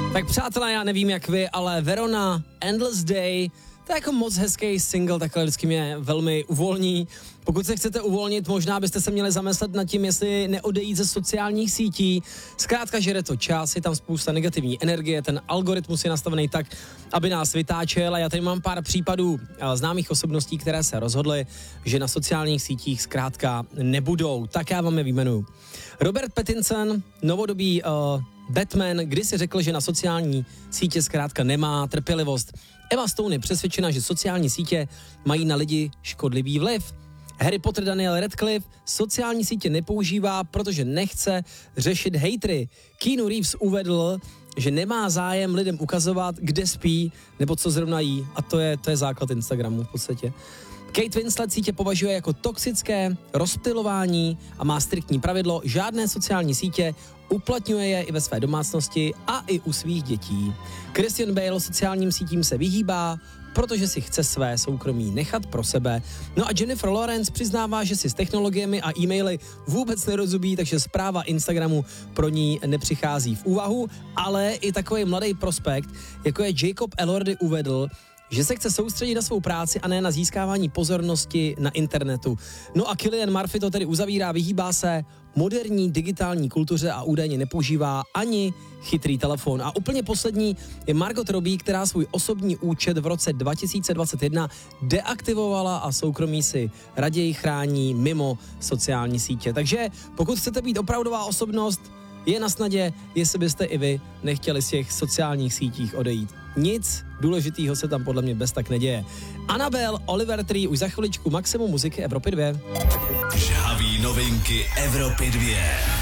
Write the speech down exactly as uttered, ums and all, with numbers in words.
Tak přátelé, já nevím jak vy, ale Verona, Endless Day, to je jako moc hezký single, takhle vždycky mě velmi uvolní. Pokud se chcete uvolnit, možná byste se měli zamyslet nad tím, jestli neodejít ze sociálních sítí. Zkrátka žere to čas, je tam spousta negativní energie, ten algoritmus je nastavený tak, aby nás vytáčel. A já tady mám pár případů známých osobností, které se rozhodly, že na sociálních sítích zkrátka nebudou. Tak já vám je vyjmenuju. Robert Pattinson, novodobý uh, Batman, kdysi řekl, že na sociální sítě zkrátka nemá trpělivost. Emma Stone je přesvědčena, že sociální sítě mají na lidi škodlivý vliv. Harry Potter Daniel Radcliffe sociální sítě nepoužívá, protože nechce řešit hejtry. Keanu Reeves uvedl, že nemá zájem lidem ukazovat, kde spí nebo co zrovna jí. A to je, to je základ Instagramu v podstatě. Kate Winslet sítě považuje jako toxické, rozptylování a má striktní pravidlo, žádné sociální sítě, uplatňuje je i ve své domácnosti a i u svých dětí. Christian Bale sociálním sítím se vyhýbá, protože si chce své soukromí nechat pro sebe. No a Jennifer Lawrence přiznává, že si s technologiemi a e-maily vůbec nerozumí, takže zpráva Instagramu pro ní nepřichází v úvahu, ale i takový mladý prospekt, jako je Jacob Elordi, uvedl, že se chce soustředit na svou práci a ne na získávání pozornosti na internetu. No a Cillian Murphy to tedy uzavírá, vyhýbá se moderní digitální kultuře a údajně nepoužívá ani chytrý telefon. A úplně poslední je Margot Robbie, která svůj osobní účet v roce dva tisíce dvacet jedna deaktivovala a soukromí si raději chrání mimo sociální sítě. Takže pokud chcete být opravdová osobnost, je na snadě, jestli byste i vy nechtěli z těch sociálních sítích odejít. Nic důležitýho se tam podle mě bez tak neděje. Annabelle, Oliver Tree, už za chviličku maximum muziky Evropy dva. Žhavý novinky Evropy dva.